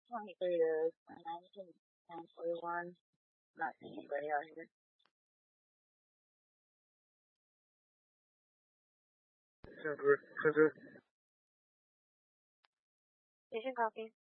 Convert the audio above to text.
23 years, 19, 41. Not seeing anybody out here. Center. Station copy.